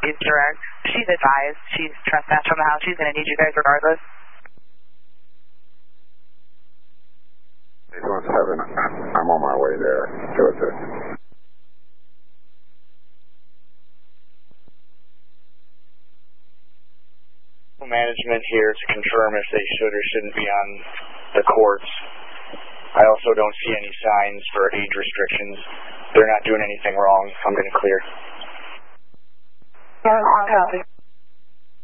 She's direct. She's advised. She's trespassed from the house. She's going to need you guys regardless. 817, I'm on my way there. Go ahead. Management here to confirm if they should or shouldn't be on the courts. I also don't see any signs for age restrictions. They're not doing anything wrong. I'm going to clear. Yeah,